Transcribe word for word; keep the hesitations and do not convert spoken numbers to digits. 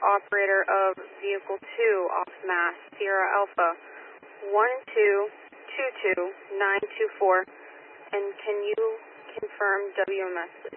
operator of Vehicle two off Mass, Sierra Alpha, one two two two nine two four, and can you confirm W M S, please?